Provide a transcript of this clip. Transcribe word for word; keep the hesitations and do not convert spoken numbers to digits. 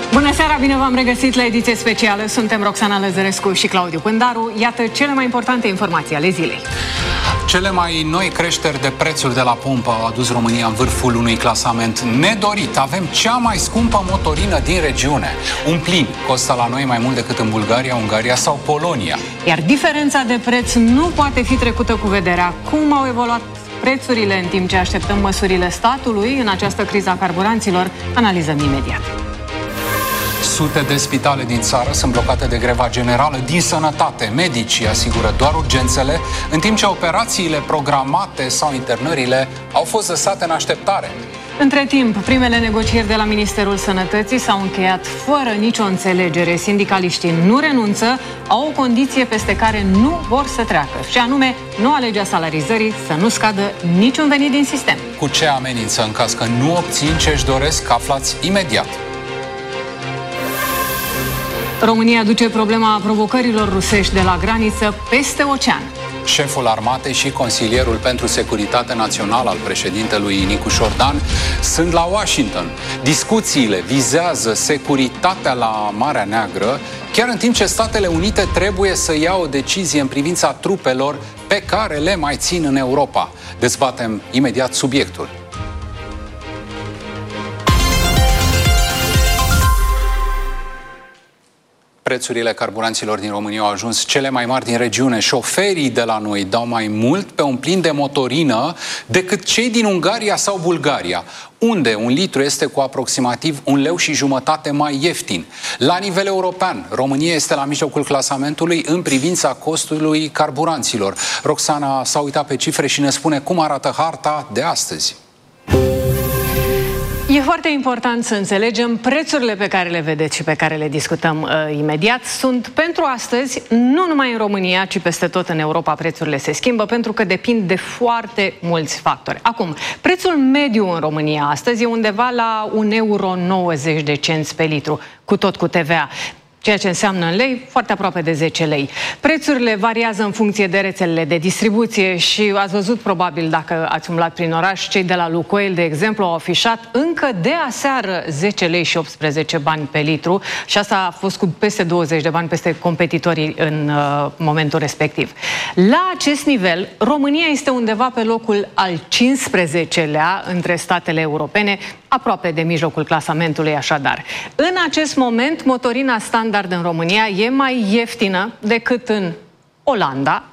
Bună seara, bine v-am regăsit la ediție specială. Suntem Roxana Lăzărescu și Claudiu Pândaru. Iată cele mai importante informații ale zilei. Cele mai noi creșteri de prețuri de la pompă au adus România în vârful unui clasament nedorit. Avem cea mai scumpă motorină din regiune. Un plin costă la noi mai mult decât în Bulgaria, Ungaria sau Polonia. Iar diferența de preț nu poate fi trecută cu vederea. Cum au evoluat prețurile în timp ce așteptăm măsurile statului în această criză a carburanților? Analizăm imediat. Sute de spitale din țară sunt blocate de greva generală din sănătate. Medicii asigură doar urgențele, în timp ce operațiile programate sau internările au fost lăsate în așteptare. Între timp, primele negocieri de la Ministerul Sănătății s-au încheiat fără nicio înțelegere. Sindicaliștii nu renunță, au o condiție peste care nu vor să treacă, și anume noua lege a salarizării să nu scadă niciun venit din sistem. Cu ce amenință în caz că nu obțin ce își doresc, aflați imediat. România aduce problema provocărilor rusești de la graniță peste ocean. Șeful armatei și consilierul pentru securitate națională al președintelui Nicu Șordan sunt la Washington. Discuțiile vizează securitatea la Marea Neagră, chiar în timp ce Statele Unite trebuie să ia o decizie în privința trupelor pe care le mai țin în Europa. Dezbatem imediat subiectul. Prețurile carburanților din România au ajuns cele mai mari din regiune. Șoferii de la noi dau mai mult pe un plin de motorină decât cei din Ungaria sau Bulgaria, unde un litru este cu aproximativ un leu și jumătate mai ieftin. La nivel european, România este la mijlocul clasamentului în privința costului carburanților. Roxana s-a uitat pe cifre și ne spune cum arată harta de astăzi. E foarte important să înțelegem prețurile pe care le vedeți și pe care le discutăm uh, imediat. Sunt pentru astăzi, nu numai în România, ci peste tot în Europa prețurile se schimbă, pentru că depind de foarte mulți factori. Acum, prețul mediu în România astăzi e undeva la un euro nouăzeci de cenți pe litru, cu tot cu T V A. Ceea ce înseamnă în lei, foarte aproape de zece lei. Prețurile variază în funcție de rețelele de distribuție și ați văzut probabil, dacă ați umblat prin oraș, cei de la Lukoil, de exemplu, au afișat încă de aseară zece lei și optsprezece bani pe litru și asta a fost cu peste douăzeci de bani peste competitorii în uh, momentul respectiv. La acest nivel, România este undeva pe locul al cincisprezecelea între statele europene, aproape de mijlocul clasamentului, așadar. În acest moment, motorina standard în România e mai ieftină decât în Olanda,